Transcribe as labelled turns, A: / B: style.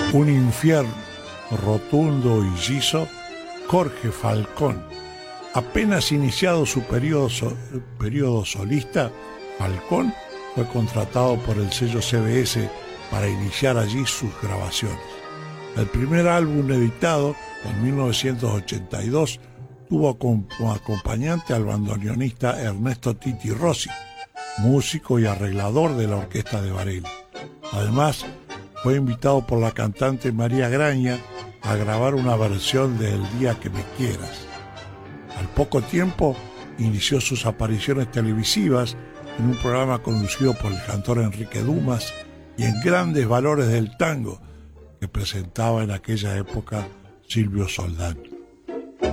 A: Un infierno rotundo y liso, Jorge Falcón. Apenas iniciado su periodo solista, Falcón fue contratado por el sello CBS para iniciar allí sus grabaciones. El primer álbum editado en 1982 tuvo como acompañante al bandoneonista Ernesto Titi Rossi, músico y arreglador de la orquesta de Varela. Además, fue invitado por la cantante María Graña a grabar una versión de El día que me quieras. Al poco tiempo inició sus apariciones televisivas en un programa conducido por el cantor Enrique Dumas y en Grandes Valores del Tango, que presentaba en aquella época Silvio Soldán.